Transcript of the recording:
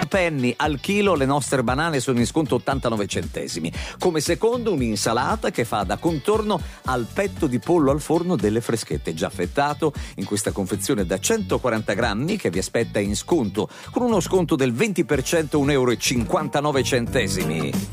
penny al chilo, le nostre banane sono in sconto 89 centesimi. Come secondo, un'insalata che fa da contorno al petto di pollo al forno delle Freschette, già affettato in questa confezione da 140 grammi che vi aspetta in sconto con uno sconto del 20%, 1,59 euro.